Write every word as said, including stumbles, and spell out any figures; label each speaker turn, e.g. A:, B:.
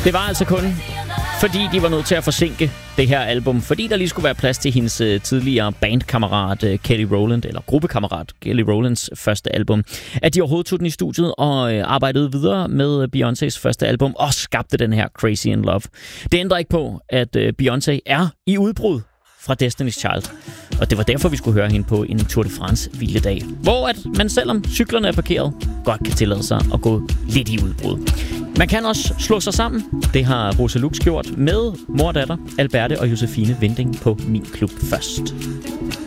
A: Det var altså kun, fordi de var nødt til at forsinke det her album, fordi der lige skulle være plads til hendes uh, tidligere bandkammerat uh, Kelly Rowland, eller gruppekammerat Kelly Rowlands første album, at de overhovedet tog den i studiet og uh, arbejdede videre med Beyoncés første album og skabte den her Crazy in Love. Det ændrer ikke på, at uh, Beyoncé er i udbrud fra Destiny's Child. Og det var derfor, vi skulle høre hende på en Tour de France hviledag, hvor at man selvom cyklerne er parkeret, godt kan tillade sig at gå lidt i udbrud. Man kan også slå sig sammen. Det har Rosa Lux gjort med mor og datter, Alberte og Josefine Vinding på Min Klub Først.